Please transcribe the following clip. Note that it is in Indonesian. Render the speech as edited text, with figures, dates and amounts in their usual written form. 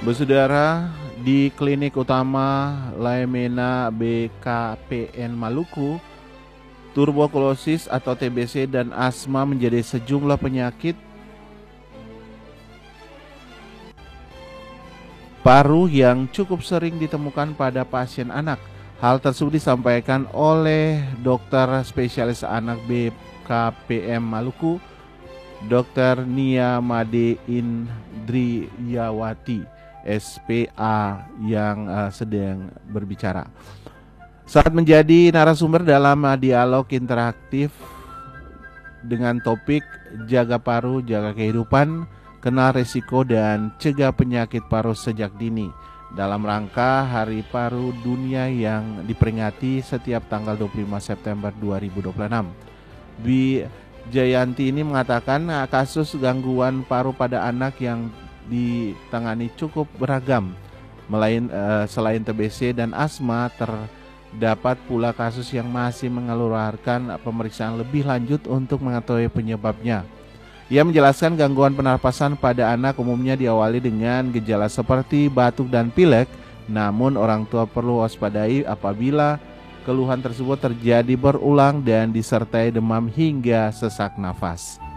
Saudara, di klinik utama Laemena BKPN Maluku, tuberkulosis atau TBC dan asma menjadi sejumlah penyakit paru yang cukup sering ditemukan pada pasien anak. Hal tersebut disampaikan oleh dokter spesialis anak BKPM Maluku, Dr. Nia Made Indriyawati, SPA, yang sedang berbicara saat menjadi narasumber dalam dialog interaktif dengan topik jaga paru, jaga kehidupan, kenal risiko dan cegah penyakit paru sejak dini dalam rangka Hari Paru Dunia yang diperingati setiap tanggal 25 September 2026. Bi Jayanti ini mengatakan kasus gangguan paru pada anak yang ditangani cukup beragam. Selain TBC dan asma, terdapat pula kasus yang masih mengeluarkan pemeriksaan lebih lanjut untuk mengetahui penyebabnya. Ia menjelaskan gangguan pernapasan pada anak umumnya diawali dengan gejala seperti batuk dan pilek, namun orang tua perlu waspadai apabila keluhan tersebut terjadi berulang dan disertai demam hingga sesak nafas.